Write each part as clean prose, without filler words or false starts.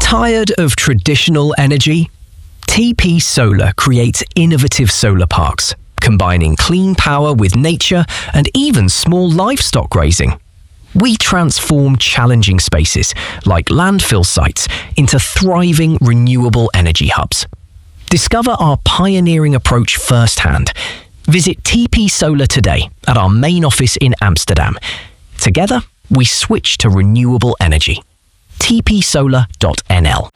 Tired of traditional energy? TP Solar creates innovative solar parks, combining clean power with nature and even small livestock grazing. We transform challenging spaces, like landfill sites, into thriving renewable energy hubs. Discover our pioneering approach firsthand. Visit TP Solar today at our main office in Amsterdam. Together, we switch to renewable energy. tpsolar.nl.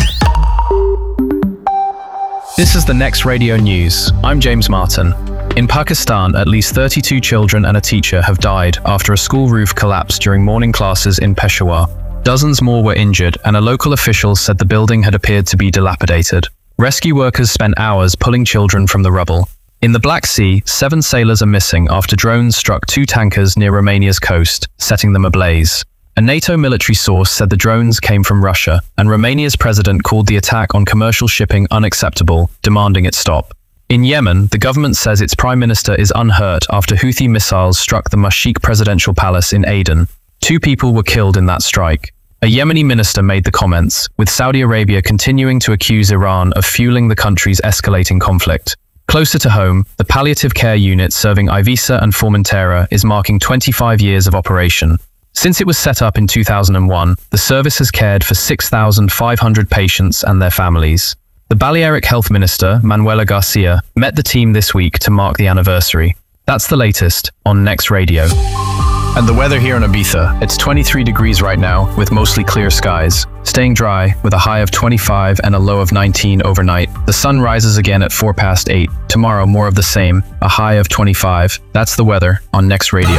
This is the Next Radio News. I'm James Martin. In Pakistan, at least 32 children and a teacher have died after a school roof collapsed during morning classes in Peshawar. Dozens more were injured, and a local official said the building had appeared to be dilapidated. Rescue workers spent hours pulling children from the rubble. In the Black Sea, 7 sailors are missing after drones struck 2 tankers near Romania's coast, setting them ablaze. A NATO military source said the drones came from Russia, and Romania's president called the attack on commercial shipping unacceptable, demanding it stop. In Yemen, the government says its prime minister is unhurt after Houthi missiles struck the Mashik presidential palace in Aden. 2 people were killed in that strike. A Yemeni minister made the comments, with Saudi Arabia continuing to accuse Iran of fueling the country's escalating conflict. Closer to home, the palliative care unit serving Ivica and Formentera is marking 25 years of operation. Since it was set up in 2001, the service has cared for 6,500 patients and their families. The Balearic Health Minister, Manuela Garcia, met the team this week to mark the anniversary. That's the latest on Next Radio. And the weather here in Ibiza, it's 23 degrees right now with mostly clear skies. Staying dry with a high of 25 and a low of 19 overnight. The sun rises again at 8:04. Tomorrow, more of the same, a high of 25. That's the weather on Next Radio.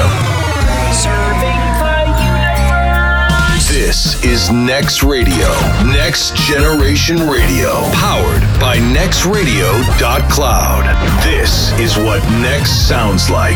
This is Next Radio, Next Generation Radio, powered by nextradio.cloud. This is what Next sounds like.